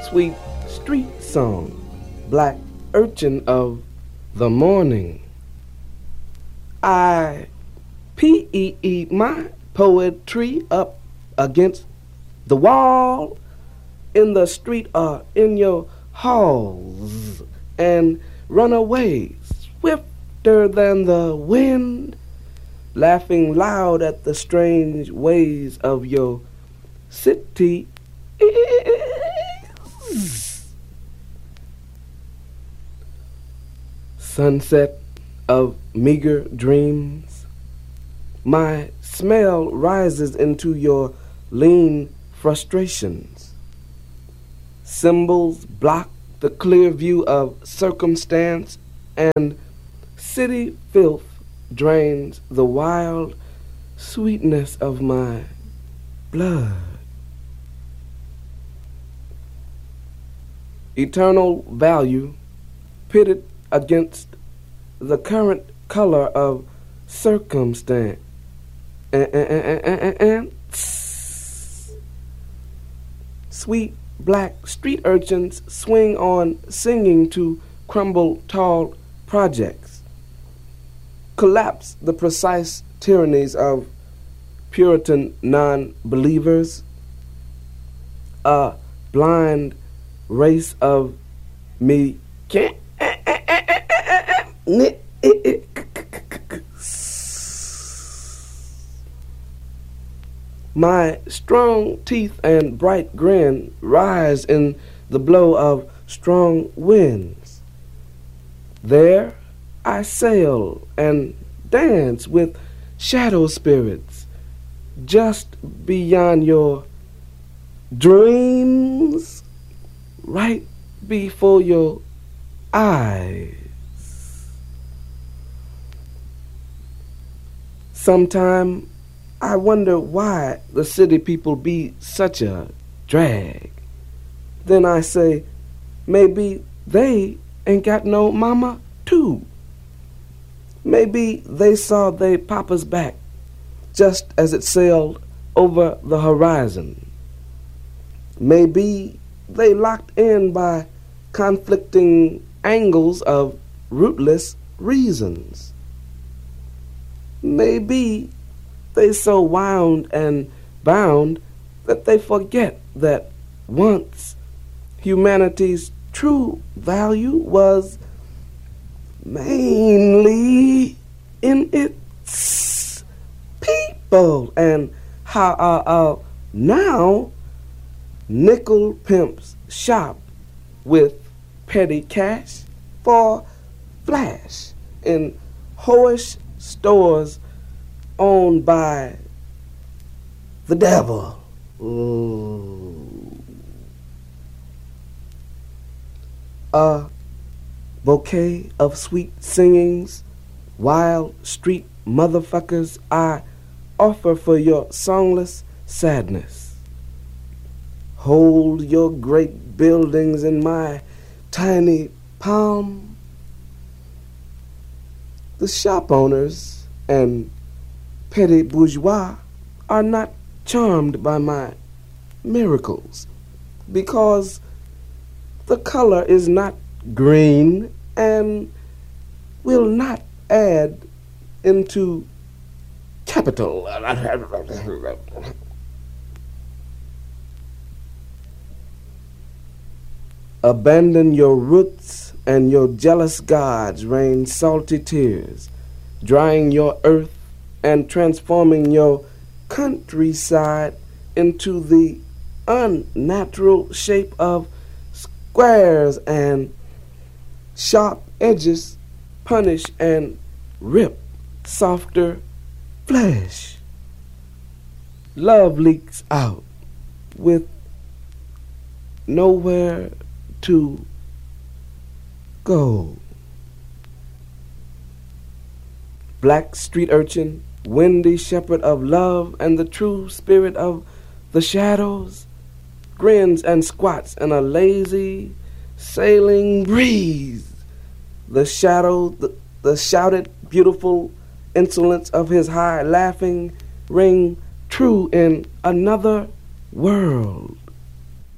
sweet street song, black urchin of the morning. I P-E-E my poetry up against the wall, in the street or in your halls, and run away swifter than the wind, laughing loud at the strange ways of your city. Sunset of meager dreams, my smell rises into your lean frustrations. Symbols block the clear view of circumstance, and city filth drains the wild sweetness of my blood. Eternal value pitted against the current color of circumstance. Sweet black street urchins swing on singing to crumble tall projects, collapse the precise tyrannies of Puritan non-believers, a blind race of me. My strong teeth and bright grin rise in the blow of strong winds. There I sail and dance with shadow spirits just beyond your dreams, right before your eyes. Sometime I wonder why the city people be such a drag. Then I say, maybe they ain't got no mama too. Maybe they saw they papa's back just as it sailed over the horizon. Maybe they locked in by conflicting angles of rootless reasons. Maybe they so wound and bound that they forget that once humanity's true value was mainly in its people, and how now nickel pimps shop with petty cash for flash in hoish stores owned by the devil. Ooh. A bouquet of sweet singings, wild street motherfuckers I offer for your songless sadness. Hold your great buildings in my tiny palm. The shop owners and petty bourgeois are not charmed by my miracles because the color is not green and will not add into capital. Abandon your roots, and your jealous gods rain salty tears, drying your earth and transforming your countryside into the unnatural shape of squares, and sharp edges punish and rip softer flesh. Love leaks out with nowhere to go. Black street urchin, windy shepherd of love and the true spirit of the shadows, grins and squats in a lazy sailing breeze. The shouted beautiful insolence of his high laughing ring true in another world.